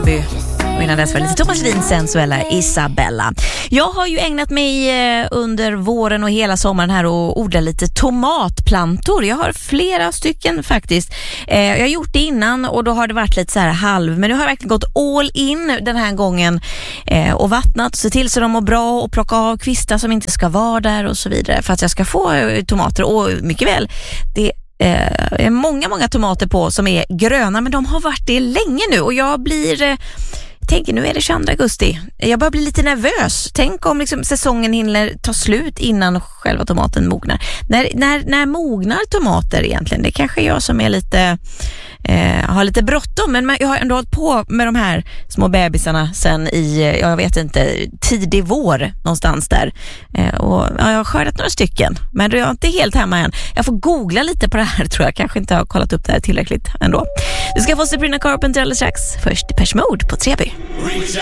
Och innan dess var lite Thomas Ledin, Sensuella Isabella. Jag har ju ägnat mig under våren och hela sommaren här och odla lite tomatplantor. Jag har flera stycken faktiskt. Jag har gjort det innan och då har det varit lite så här halv. Men nu har jag verkligen gått all in den här gången och vattnat. Se till så de mår bra och plocka av kvistar som inte ska vara där och så vidare. För att jag ska få tomater och mycket väl det är många tomater på som är gröna, men de har varit det länge nu och jag tänker nu är det 22 augusti. Jag börjar bli lite nervös. Tänk om liksom säsongen hinner ta slut innan själva tomaten mognar. När mognar tomater egentligen? Det kanske är jag som är lite har lite bråttom, men jag har ändå hållit på med de här små bebisarna sen i, jag vet inte, tidig vår någonstans där. Och jag har skördat några stycken, men jag är inte helt hemma än. Jag får googla lite på det här, tror jag. Kanske inte har kollat upp det här tillräckligt ändå. Du ska få Sabrina Carpenter alldeles strax. Först Depeche Mode på Treby.